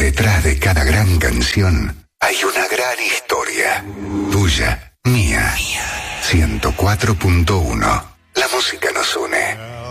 detrás de cada gran canción hay una gran historia. Tuya, mía. 104.1. La música nos une.